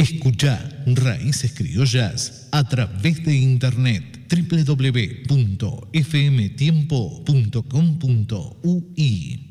Escucha Raíces Criollas a través de internet www.fmtiempo.com.ui